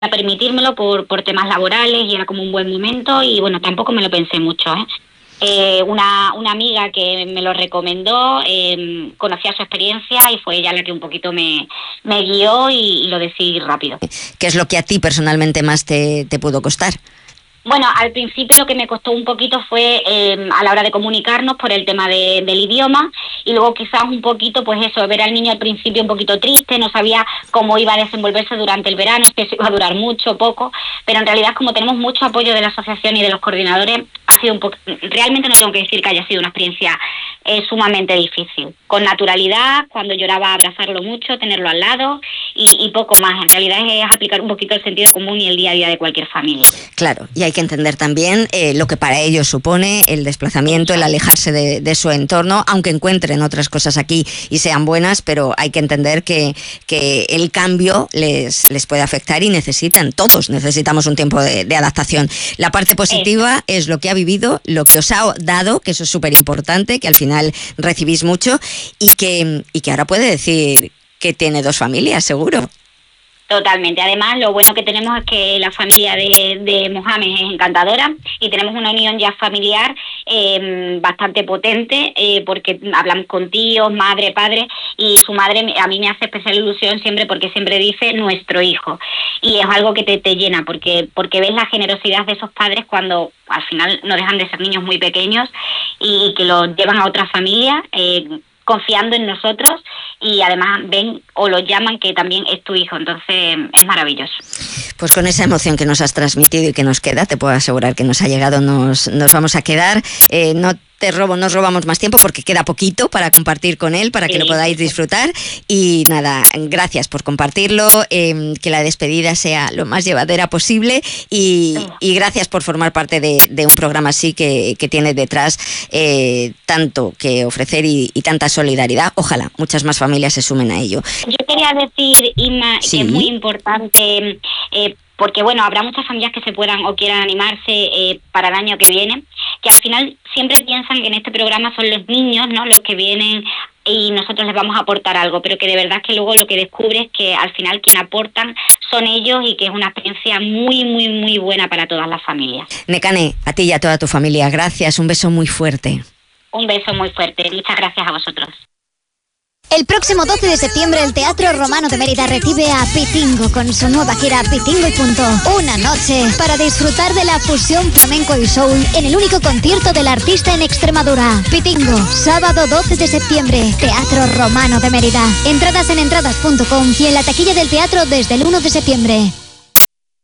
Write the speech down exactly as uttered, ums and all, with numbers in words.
permitírmelo por, por temas laborales y era como un buen momento y bueno, tampoco me lo pensé mucho, ¿eh? Eh, una, una amiga que me lo recomendó, eh, conocía su experiencia y fue ella la que un poquito me, me guió y, y lo decidí rápido. ¿Qué es lo que a ti personalmente más te, te pudo costar? Bueno, al principio lo que me costó un poquito fue eh, a la hora de comunicarnos por el tema de, del idioma y luego quizás un poquito, pues eso, ver al niño al principio un poquito triste, no sabía cómo iba a desenvolverse durante el verano, si eso iba a durar mucho o poco, pero en realidad como tenemos mucho apoyo de la asociación y de los coordinadores, ha sido un poco, realmente no tengo que decir que haya sido una experiencia eh, sumamente difícil. Con naturalidad, cuando lloraba abrazarlo mucho, tenerlo al lado y, y poco más. En realidad es aplicar un poquito el sentido común y el día a día de cualquier familia. Claro, y hay que entender también eh, lo que para ellos supone el desplazamiento, el alejarse de, de su entorno, aunque encuentren otras cosas aquí y sean buenas, pero hay que entender que, que el cambio les, les puede afectar y necesitan, todos necesitamos un tiempo de, de adaptación. La parte positiva es. es lo que ha vivido, lo que os ha dado, que eso es súper importante, que al final recibís mucho y que, y que ahora puede decir que tiene dos familias, seguro. Totalmente. Además, lo bueno que tenemos es que la familia de, de Mohamed es encantadora y tenemos una unión ya familiar eh, bastante potente eh, porque hablamos con tíos, madre, padre y su madre a mí me hace especial ilusión siempre porque siempre dice nuestro hijo y es algo que te, te llena porque, porque ves la generosidad de esos padres cuando al final no dejan de ser niños muy pequeños y que los llevan a otra familia eh, confiando en nosotros y además ven o lo llaman que también es tu hijo, entonces es maravilloso. Pues con esa emoción que nos has transmitido y que nos queda, te puedo asegurar que nos ha llegado, nos, nos vamos a quedar, eh, no te robo, nos robamos más tiempo porque queda poquito para compartir con él, para que sí, lo podáis disfrutar y nada, gracias por compartirlo, eh, que la despedida sea lo más llevadera posible y, y gracias por formar parte de, de un programa así que, que tiene detrás eh, tanto que ofrecer y, y tanta solidaridad. Ojalá muchas más familias se sumen a ello. Yo quería decir, Inma, ¿sí? que es muy importante eh, porque bueno, habrá muchas familias que se puedan o quieran animarse eh, para el año que viene, que al final siempre piensan que en este programa son los niños, ¿no?, los que vienen y nosotros les vamos a aportar algo, pero que de verdad que luego lo que descubres es que al final quien aportan son ellos y que es una experiencia muy, muy, muy buena para todas las familias. Nekane, a ti y a toda tu familia, gracias, un beso muy fuerte. Un beso muy fuerte, muchas gracias a vosotros. El próximo doce de septiembre el Teatro Romano de Mérida recibe a Pitingo con su nueva gira Pitingo y punto. Una noche para disfrutar de la fusión flamenco y soul en el único concierto del artista en Extremadura. Pitingo, sábado doce de septiembre, Teatro Romano de Mérida. Entradas en entradas punto com y en la taquilla del teatro desde el uno de septiembre.